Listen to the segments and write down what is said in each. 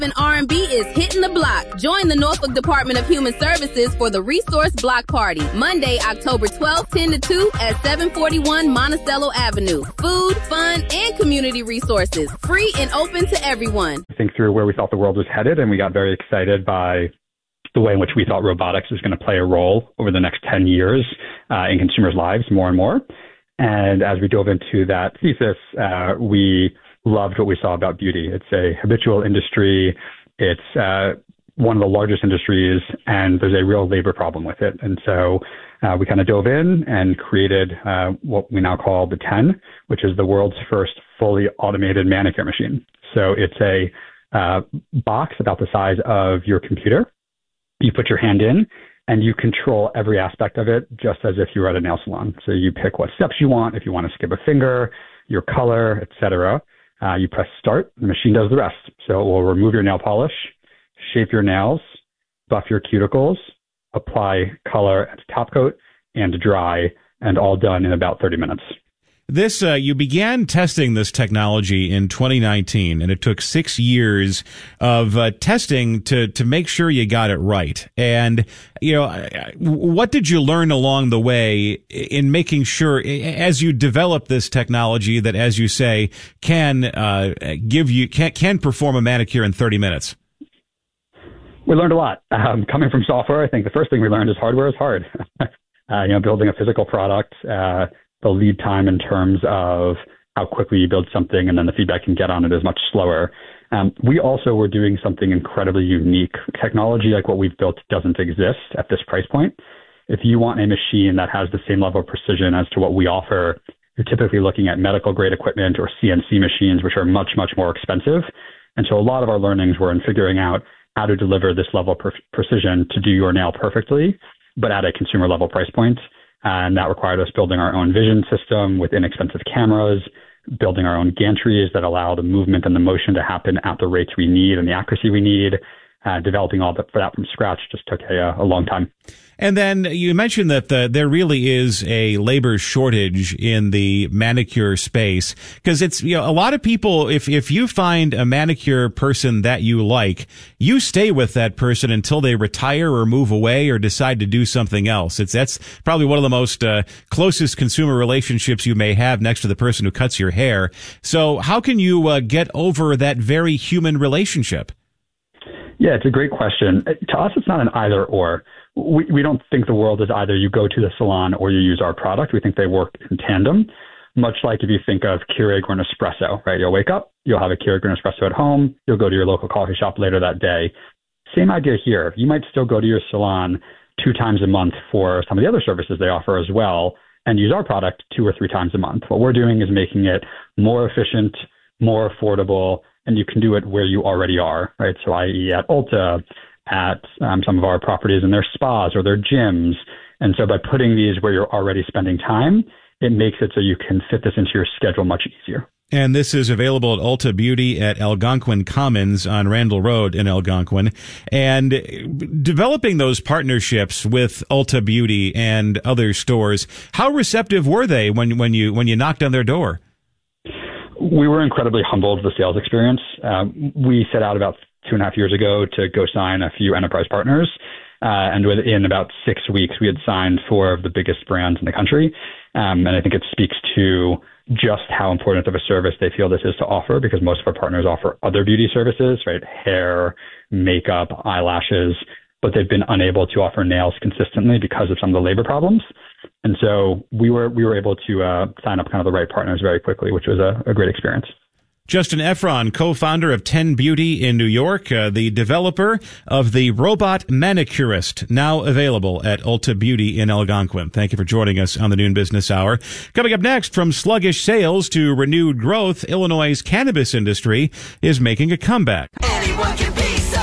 And R&B is hitting the block. Join the Norfolk Department of Human Services for the Resource Block Party, Monday, October 12th, 10 to 2 at 741 Monticello Avenue. Food, fun, and community resources. Free and open to everyone. Think through where we thought the world was headed, and we got very excited by the way in which we thought robotics was going to play a role over the next 10 years in consumers' lives more and more. And as we dove into that thesis, we loved what we saw about beauty. It's a habitual industry. It's one of the largest industries, and there's a real labor problem with it. And so we kind of dove in and created what we now call the 10, which is the world's first fully automated manicure machine. So it's a box about the size of your computer. You put your hand in, and you control every aspect of it just as if you were at a nail salon. So you pick what steps you want, if you want to skip a finger, your color, etc. You press start, the machine does the rest. So it will remove your nail polish, shape your nails, buff your cuticles, apply color and top coat, and dry, and all done in about 30 minutes. This, you began testing this technology in 2019, and it took 6 years of testing to make sure you got it right. And, you know, what did you learn along the way in making sure, as you develop this technology that, as you say, can perform a manicure in 30 minutes? We learned a lot. Coming from software, I think the first thing we learned is hardware is hard. Building a physical product, the lead time in terms of how quickly you build something and then the feedback you can get on it is much slower. We also were doing something incredibly unique. Technology like what we've built doesn't exist at this price point. If you want a machine that has the same level of precision as to what we offer, you're typically looking at medical grade equipment or CNC machines, which are much, much more expensive. And so a lot of our learnings were in figuring out how to deliver this level of precision to do your nail perfectly, but at a consumer level price point. And that required us building our own vision system with inexpensive cameras, building our own gantries that allow the movement and the motion to happen at the rates we need and the accuracy we need. Developing all that for that from scratch just took a long time. And then you mentioned that there really is a labor shortage in the manicure space, because it's, you know, a lot of people, if you find a manicure person that you like, you stay with that person until they retire or move away or decide to do something else. That's probably one of the most closest consumer relationships you may have next to the person who cuts your hair. So how can you get over that very human relationship? Yeah, it's a great question. To us, it's not an either or. We don't think the world is either you go to the salon or you use our product. We think they work in tandem, much like if you think of Keurig or Nespresso, right? You'll wake up, you'll have a Keurig or Nespresso at home, you'll go to your local coffee shop later that day. Same idea here. You might still go to your salon 2 times a month for some of the other services they offer as well, and use our product 2 or 3 times a month. What we're doing is making it more efficient, more affordable, and you can do it where you already are, right? So i.e. at Ulta, at some of our properties in their spas or their gyms. And so by putting these where you're already spending time, it makes it so you can fit this into your schedule much easier. And this is available at Ulta Beauty at Algonquin Commons on Randall Road in Algonquin. And developing those partnerships with Ulta Beauty and other stores, how receptive were they when you knocked on their door? We were incredibly humbled with the sales experience. We set out about 2.5 years ago to go sign a few enterprise partners. And within about 6 weeks, we had signed 4 of the biggest brands in the country. And I think it speaks to just how important of a service they feel this is to offer, because most of our partners offer other beauty services, right? Hair, makeup, eyelashes, but they've been unable to offer nails consistently because of some of the labor problems. And so we were able to sign up kind of the right partners very quickly, which was a great experience. Justin Efron, co-founder of 10 Beauty in New York, the developer of the Robot Manicurist, now available at Ulta Beauty in Algonquin. Thank you for joining us on the Noon Business Hour. Coming up next, from sluggish sales to renewed growth, Illinois' cannabis industry is making a comeback. Anyone can be so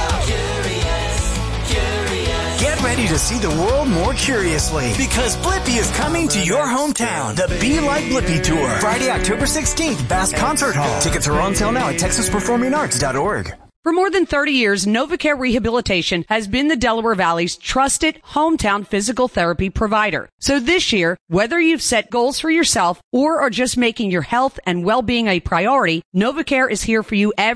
curious. Get ready to see the world more curiously, because Blippi is coming to your hometown. The Be Like Blippi Tour, Friday, October 16th, Bass Concert Hall. Tickets are on sale now at TexasPerformingArts.org. For more than 30 years, NovaCare Rehabilitation has been the Delaware Valley's trusted hometown physical therapy provider. So this year, whether you've set goals for yourself or are just making your health and well-being a priority, NovaCare is here for you every